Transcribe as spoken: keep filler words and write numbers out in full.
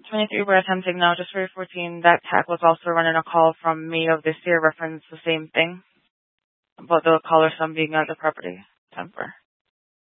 twenty-three, we're attempting now. Just for fourteen, that tag was also running a call from May of this year, reference the same thing about the caller son being at the property. Temper.